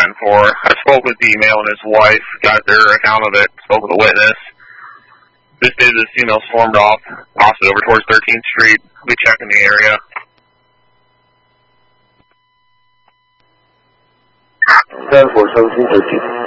10-4. I spoke with the male and his wife, got their account of it, spoke with a witness. This day this female stormed off, passed it over towards 13th Street. We checked in the area. 10-4, 1713.